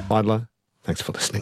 Idler, thanks for listening.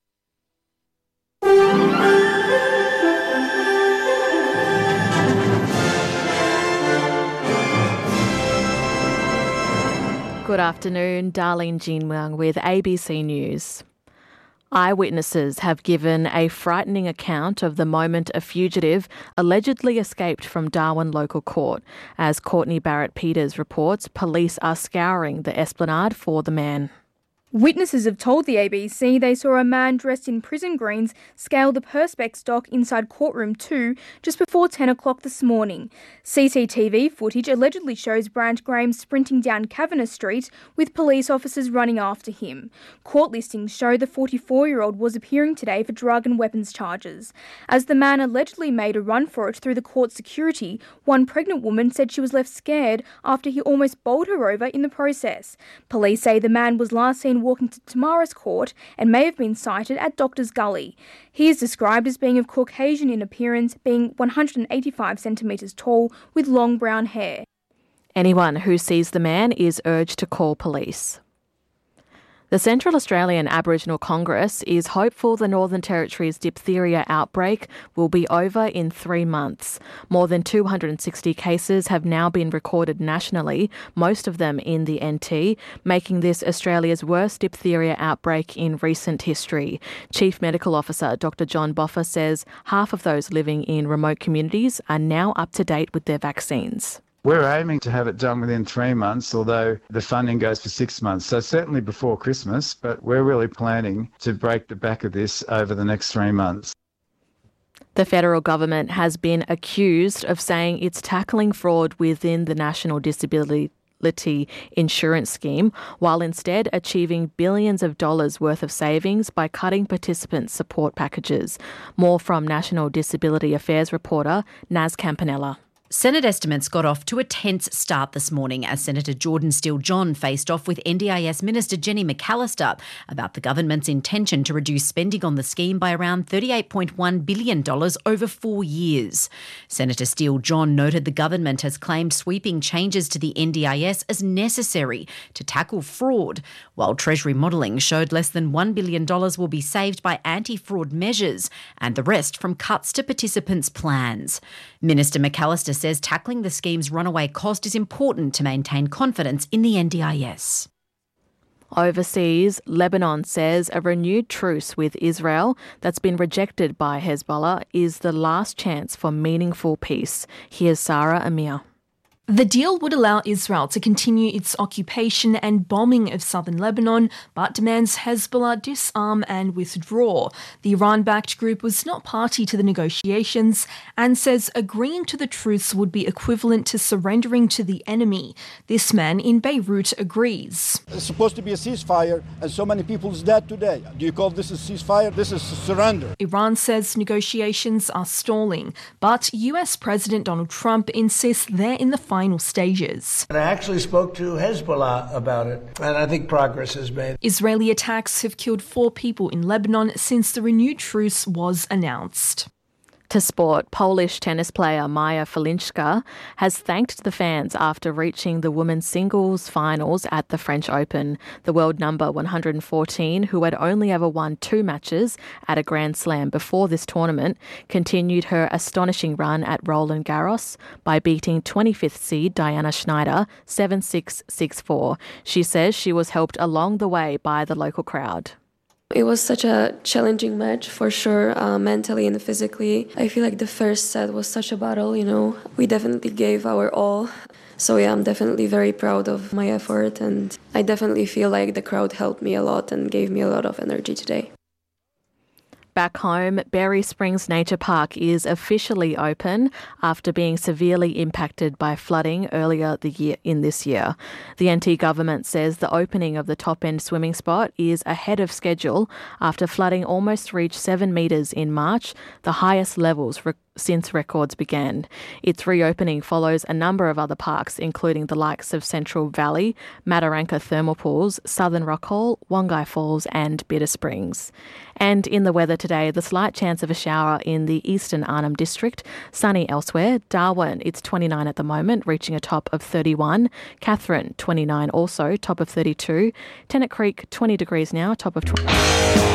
Good afternoon, Darlene Jinwang with ABC News. Eyewitnesses have given a frightening account of the moment a fugitive allegedly escaped from Darwin local court. As Courtney Barrett-Peters reports, police are scouring the esplanade for the man. Witnesses have told the ABC they saw a man dressed in prison greens scale the Perspex dock inside courtroom 2 just before 10 o'clock this morning. CCTV footage allegedly shows Brant Graham sprinting down Kavanagh Street with police officers running after him. Court listings show the 44-year-old was appearing today for drug and weapons charges. As the man allegedly made a run for it through the court security, one pregnant woman said she was left scared after he almost bowled her over in the process. Police say the man was last seen walking to Tamara's Court and may have been sighted at Doctors Gully. He is described as being of Caucasian in appearance, being 185 centimetres tall with long brown hair. Anyone who sees the man is urged to call police. The Central Australian Aboriginal Congress is hopeful the Northern Territory's diphtheria outbreak will be over in 3 months. More than 260 cases have now been recorded nationally, most of them in the NT, making this Australia's worst diphtheria outbreak in recent history. Chief Medical Officer Dr. John Boffa says half of those living in remote communities are now up to date with their vaccines. We're aiming to have it done within 3 months, although the funding goes for 6 months. So certainly before Christmas, but we're really planning to break the back of this over the next 3 months. The federal government has been accused of saying it's tackling fraud within the National Disability Insurance Scheme, while instead achieving billions of dollars worth of savings by cutting participants' support packages. More from National Disability Affairs reporter Naz Campanella. Senate estimates got off to a tense start this morning as Senator Jordan Steele-John faced off with NDIS Minister Jenny McAllister about the government's intention to reduce spending on the scheme by around $38.1 billion over 4 years. Senator Steele-John noted the government has claimed sweeping changes to the NDIS as necessary to tackle fraud, while Treasury modelling showed less than $1 billion will be saved by anti-fraud measures and the rest from cuts to participants' plans. Minister McAllister says tackling the scheme's runaway cost is important to maintain confidence in the NDIS. Overseas, Lebanon says a renewed truce with Israel that's been rejected by Hezbollah is the last chance for meaningful peace. Here's Sarah Amir. The deal would allow Israel to continue its occupation and bombing of southern Lebanon, but demands Hezbollah disarm and withdraw. The Iran-backed group was not party to the negotiations and says agreeing to the truce would be equivalent to surrendering to the enemy. This man in Beirut agrees. It's supposed to be a ceasefire, and so many people's dead today. Do you call this a ceasefire? This is surrender. Iran says negotiations are stalling, but US President Donald Trump insists they're in the final stages. I actually spoke to Hezbollah about it, and I think progress is made. Israeli attacks have killed 4 people in Lebanon since the renewed truce was announced. To sport, Polish tennis player Maja Flinska has thanked the fans after reaching the women's singles finals at the French Open. The world number 114, who had only ever won 2 matches at a Grand Slam before this tournament, continued her astonishing run at Roland Garros by beating 25th seed Diana Schneider 7-6, 6-4. She says she was helped along the way by the local crowd. It was such a challenging match for sure, mentally and physically. I feel like the first set was such a battle, We definitely gave our all. So yeah, I'm definitely very proud of my effort, and I definitely feel like the crowd helped me a lot and gave me a lot of energy today. Back home, Berry Springs Nature Park is officially open after being severely impacted by flooding earlier this year. The NT government says the opening of the top-end swimming spot is ahead of schedule after flooding almost reached 7 metres in March, the highest levels since records began. Its reopening follows a number of other parks, including the likes of Central Valley, Mataranka Thermal Pools, Southern Rock Hall, Wongai Falls and Bitter Springs. And in the weather today, the slight chance of a shower in the eastern Arnhem District, sunny elsewhere. Darwin, it's 29 at the moment, reaching a top of 31. Katherine, 29 also, top of 32. Tennant Creek, 20 degrees now, top of 20.